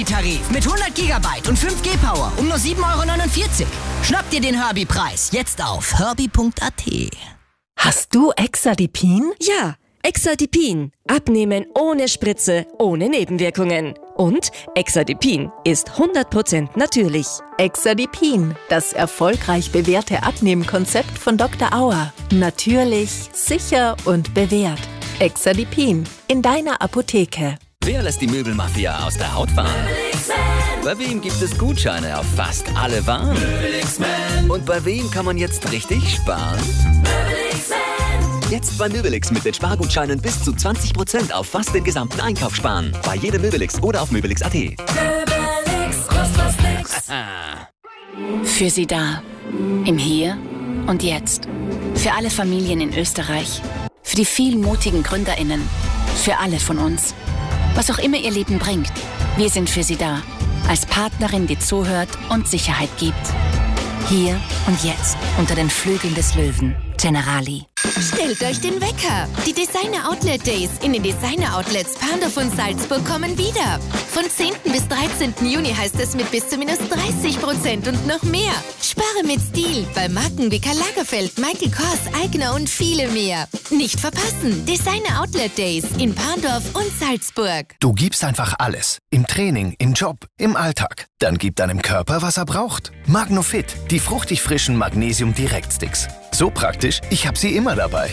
Herbie-Tarif mit 100 GB und 5G Power um nur 7,49 €. Schnapp dir den Herbie-Preis jetzt auf herbie.at. Hast du Exadipin? Ja, Exadipin. Abnehmen ohne Spritze, ohne Nebenwirkungen. Und Exadipin ist 100% natürlich. Exadipin, das erfolgreich bewährte Abnehmkonzept von Dr. Auer. Natürlich, sicher und bewährt. Exadipin in deiner Apotheke. Wer lässt die Möbelmafia aus der Haut fahren? Bei wem gibt es Gutscheine auf fast alle Waren? Und bei wem kann man jetzt richtig sparen? Jetzt bei Möbelix mit den Spargutscheinen bis zu 20% auf fast den gesamten Einkauf sparen. Bei jedem Möbelix oder auf möbelix.at. Möbelix, kostet fast nix. Für Sie da. Im Hier und Jetzt. Für alle Familien in Österreich. Für die vielen mutigen GründerInnen. Für alle von uns. Was auch immer Ihr Leben bringt. Wir sind für Sie da. Als Partnerin, die zuhört und Sicherheit gibt. Hier und jetzt. Unter den Flügeln des Löwen. Generali. Stellt euch den Wecker. Die Designer Outlet Days in den Designer Outlets Parndorf und Salzburg kommen wieder. Von 10. bis 13. Juni heißt es mit bis zu minus 30% und noch mehr. Spare mit Stil bei Marken wie Karl Lagerfeld, Michael Kors, Aigner und viele mehr. Nicht verpassen. Designer Outlet Days in Parndorf und Salzburg. Du gibst einfach alles. Im Training, im Job, im Alltag. Dann gib deinem Körper, was er braucht. Magnofit, die fruchtig frischen Magnesium-Direktsticks. So praktisch, ich habe sie immer dabei.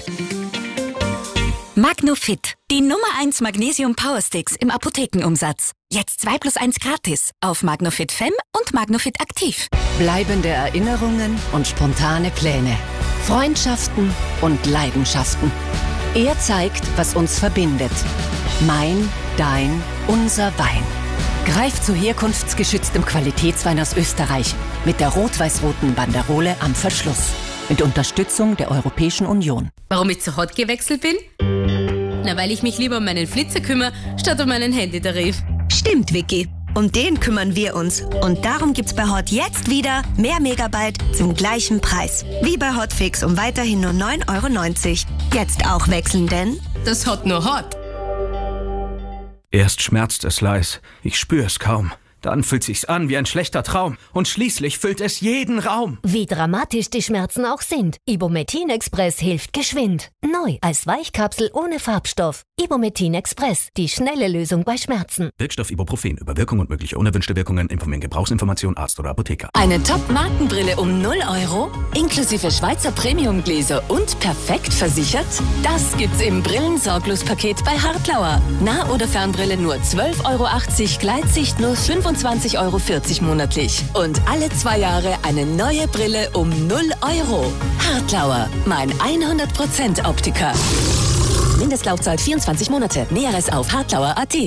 Magnofit, die Nummer 1 Magnesium Powersticks im Apothekenumsatz. Jetzt 2 + 1 gratis auf Magnofit Fem und Magnofit Aktiv. Bleibende Erinnerungen und spontane Pläne. Freundschaften und Leidenschaften. Er zeigt, was uns verbindet. Mein, dein, unser Wein. Greif zu herkunftsgeschütztem Qualitätswein aus Österreich mit der rot-weiß-roten Banderole am Verschluss. Mit Unterstützung der Europäischen Union. Warum ich zu Hot gewechselt bin? Na, weil ich mich lieber um meinen Flitzer kümmere, statt um meinen Handytarif. Stimmt, Vicky. Um den kümmern wir uns. Und darum gibt's bei Hot jetzt wieder mehr Megabyte zum gleichen Preis. Wie bei Hotfix um weiterhin nur 9,90 €. Jetzt auch wechseln, denn das Hot nur Hot. Erst schmerzt es leis, ich spür es kaum. Dann fühlt sich's an wie ein schlechter Traum. Und schließlich füllt es jeden Raum. Wie dramatisch die Schmerzen auch sind. Ibumetin Express hilft geschwind. Neu als Weichkapsel ohne Farbstoff. Ibumetin Express, die schnelle Lösung bei Schmerzen. Wirkstoff Ibuprofen. Über Wirkung und mögliche unerwünschte Wirkungen informieren Gebrauchsinformation Arzt oder Apotheker. Eine Top-Markenbrille um 0 €? Inklusive Schweizer Premium-Gläser und perfekt versichert? Das gibt's im Brillensorglos-Paket bei Hartlauer. Nah- oder Fernbrille nur 12,80 €, Gleitsicht nur 25,40 € monatlich. Und alle 2 Jahre eine neue Brille um 0 €. Hartlauer, mein 100% Optiker. Mindestlaufzeit 24 Monate. Näheres auf hartlauer.at.